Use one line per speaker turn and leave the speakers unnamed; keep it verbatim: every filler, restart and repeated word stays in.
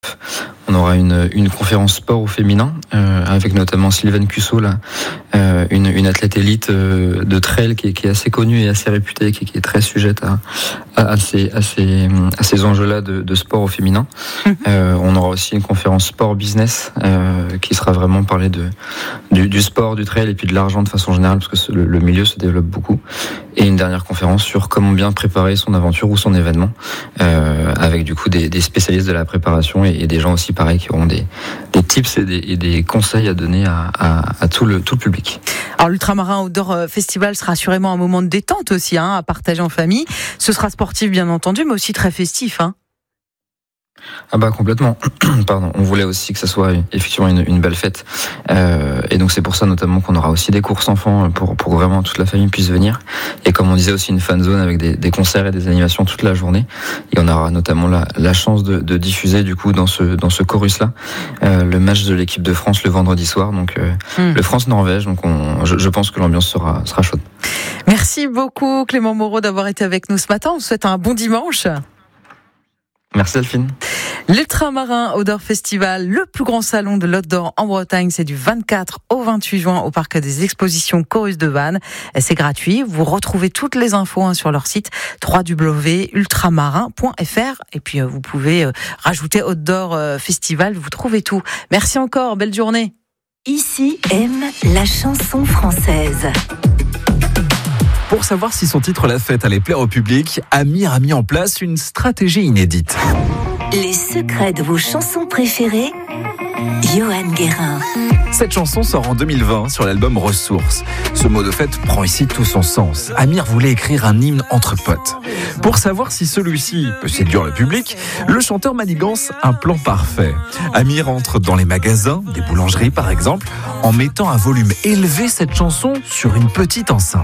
On aura une, une conférence sport au féminin euh, avec notamment Sylvaine Cusso, là, euh, une, une athlète élite euh, de trail qui est, qui est assez connue et assez réputée, qui, qui est très sujette à, à, à ces, à ces, à ces enjeux-là de, de sport au féminin. Mmh. Euh, on aura aussi une conférence sport business euh, qui sera vraiment parler de du, du sport, du trail et puis de l'argent de façon générale parce que le, le milieu se développe beaucoup. Et une dernière conférence sur comment bien préparer son aventure ou son événement euh, avec du coup des, des spécialistes de la préparation et, et des gens aussi pareil qui auront des, des tips et des, et des conseils à donner à, à, à tout, le, tout le public.
Alors l'Ultramarin Outdoor Festival sera assurément un moment de détente aussi hein, à partager en famille. Ce sera sportif bien entendu mais aussi très festif. Hein.
Ah bah complètement. Pardon. On voulait aussi que ça soit effectivement une, une belle fête. Euh, et donc c'est pour ça notamment qu'on aura aussi des courses enfants pour pour vraiment toute la famille puisse venir. Et comme on disait aussi une fan zone avec des, des concerts et des animations toute la journée. Et on aura notamment la, la chance de, de diffuser du coup dans ce dans ce chorus là euh, le match de l'équipe de France le vendredi soir. Donc euh, mmh. le France-Norvège. Donc on, je, je pense que l'ambiance sera sera chaude.
Merci beaucoup Clément Moreau d'avoir été avec nous ce matin. On vous souhaite un bon dimanche.
Merci Delphine.
L'Ultramarin Outdoor Festival, le plus grand salon de l'outdoor en Bretagne, c'est du vingt-quatre au vingt-huit juin au parc des expositions Chorus de Vannes. C'est gratuit. Vous retrouvez toutes les infos hein, sur leur site w w w point ultramarin point f r et puis euh, vous pouvez euh, rajouter Outdoor euh, Festival. Vous trouvez tout. Merci encore. Belle journée.
Ici aime la chanson française.
Pour savoir si son titre La Fête allait plaire au public, Amir a mis en place une stratégie inédite.
Les secrets de vos chansons préférées, Johan Guérin.
Cette chanson sort en deux mille vingt sur l'album Ressources. Ce mot de fête prend ici tout son sens. Amir voulait écrire un hymne entre potes. Pour savoir si celui-ci peut séduire le public, le chanteur manigance un plan parfait. Amir entre dans les magasins, des boulangeries par exemple, en mettant à volume élevé cette chanson sur une petite enceinte.